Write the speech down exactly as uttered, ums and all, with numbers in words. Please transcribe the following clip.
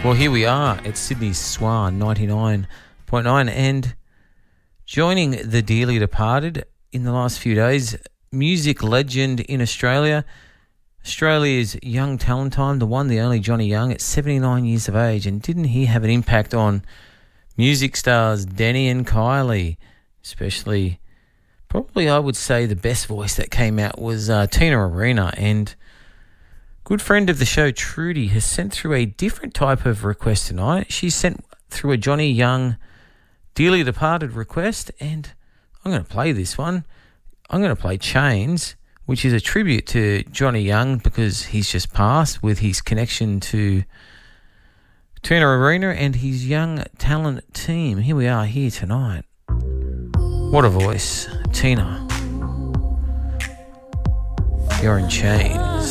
Well, here we are at Sydney's Swan ninety-nine point nine, and joining the dearly departed in the last few days, music legend in Australia, Australia's young talent time, the one, the only Johnny Young at seventy-nine years of age. And didn't he have an impact on music stars Denny and Kylie? Especially, probably I would say the best voice that came out was uh, Tina Arena. And good friend of the show, Trudy, has sent through a different type of request tonight. She sent through a Johnny Young dearly departed request, and I'm going to play this one. I'm going to play Chains, which is a tribute to Johnny Young because he's just passed, with his connection to Tina Arena and his young talent team. Here we are here tonight. What a voice. Tina, you're in Chains.